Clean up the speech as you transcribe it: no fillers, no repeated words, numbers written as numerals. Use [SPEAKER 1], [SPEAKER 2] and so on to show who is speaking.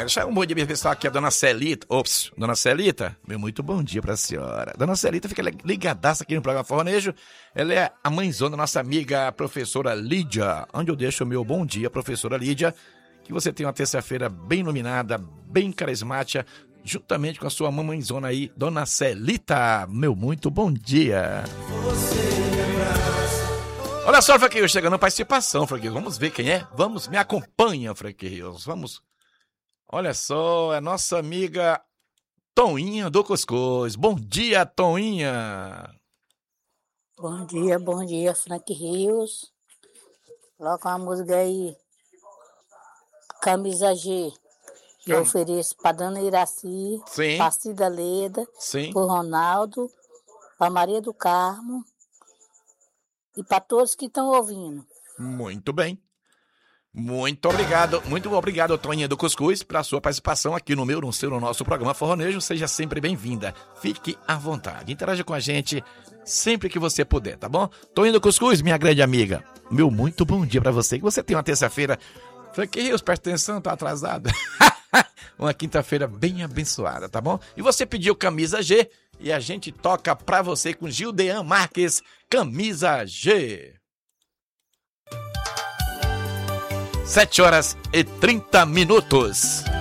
[SPEAKER 1] Deixa um bom dia pessoal aqui, a dona Celita. Ops, dona Celita, meu muito bom dia pra senhora. Dona Celita fica ligadaça aqui no programa Forronejo. Ela é a mãezona da nossa amiga professora Lídia, onde eu deixo o meu bom dia, professora Lídia. Que você tenha uma terça-feira bem iluminada, bem carismática, juntamente com a sua mamãezona aí, dona Celita. Meu muito bom dia. Olha só, Frank Rios, chegando a participação, Frank Rios. Vamos ver quem é? Vamos, me acompanha, Frank Rios. Vamos. Olha só, é nossa amiga Toinha do Cuscuz. Bom dia, Toinha.
[SPEAKER 2] Bom dia, Frank Rios. Coloca uma música aí, Camisa G. Eu ofereço para Dona Iraci, para Cida Leda, para o Ronaldo, para Maria do Carmo e para todos que estão ouvindo.
[SPEAKER 1] Muito bem. Muito obrigado, Toinha do Cuscuz, pela sua participação aqui no nosso programa Forronejo. Seja sempre bem-vinda. Fique à vontade. Interaja com a gente sempre que você puder, tá bom? Toinha do Cuscuz, minha grande amiga. Meu muito bom dia pra você. Que você tenha uma terça-feira. Frank Rios, presta atenção, tá atrasado. Uma quinta-feira bem abençoada, tá bom? E você pediu Camisa G e a gente toca pra você com Gildean Marques, Camisa G. 7 horas e 30 minutos.